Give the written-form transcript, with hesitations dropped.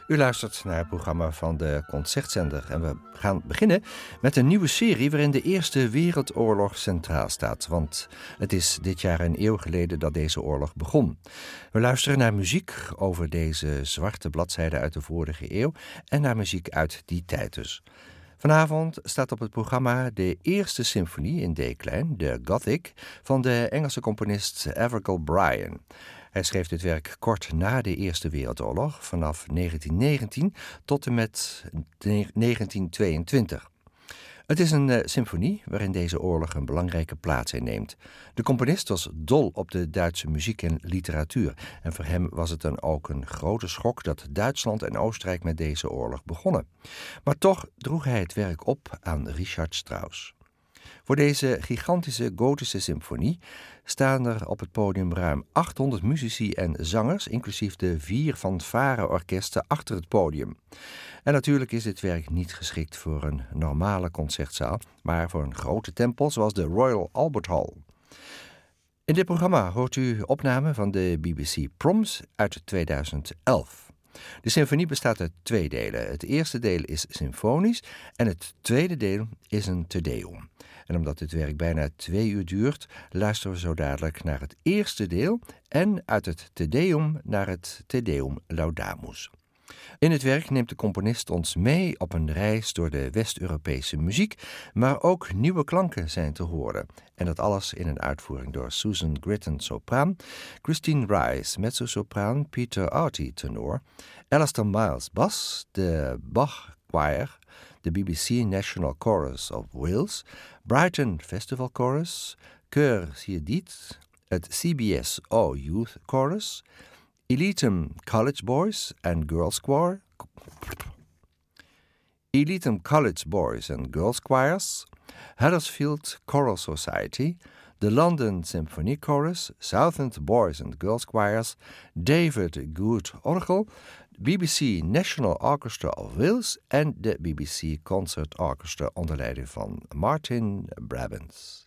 U luistert naar het programma van de Concertzender en we gaan beginnen met een nieuwe serie waarin de Eerste Wereldoorlog centraal staat. Want het is dit jaar een eeuw geleden dat deze oorlog begon. We luisteren naar muziek over deze zwarte bladzijde uit de vorige eeuw en naar muziek uit die tijd dus. Vanavond staat op het programma de eerste symfonie in D-klein, de Gothic, van de Engelse componist Avercall Bryan. Hij schreef dit werk kort na de Eerste Wereldoorlog, vanaf 1919 tot en met 1922. Het is een symfonie waarin deze oorlog een belangrijke plaats inneemt. De componist was dol op de Duitse muziek en literatuur. En voor hem was het dan ook een grote schok dat Duitsland en Oostenrijk met deze oorlog begonnen. Maar toch droeg hij het werk op aan Richard Strauss. Voor deze gigantische gotische symfonie staan er op het podium ruim 800 muzici en zangers, inclusief de 4 fanfare-orkesten achter het podium. En natuurlijk is dit werk niet geschikt voor een normale concertzaal, maar voor een grote tempel zoals de Royal Albert Hall. In dit programma hoort u opnamen van de BBC Proms uit 2011. De symfonie bestaat uit 2 delen. Het eerste deel is symfonisch en het tweede deel is een Te Deum. En omdat dit werk bijna 2 uur duurt, luisteren we zo dadelijk naar het eerste deel en uit het Te Deum naar het Te Deum Laudamus. In het werk neemt de componist ons mee op een reis door de West-Europese muziek, maar ook nieuwe klanken zijn te horen. En dat alles in een uitvoering door Susan Gritton sopraan, Christine Rice mezzosopraan, Peter Arty tenor, Alistair Miles bas, de Bach Choir, de BBC National Chorus of Wales, Brighton Festival Chorus, Chœur Siedit, het CBS O Youth Chorus, Elitem College Boys and Girls Choir, Elitem College Boys and Girls Choirs, Huddersfield Choral Society, the London Symphony Chorus, Southend Boys and Girls Choirs, David Good Orgel, BBC National Orchestra of Wales en de BBC Concert Orchestra onder leiding van Martin Brabants.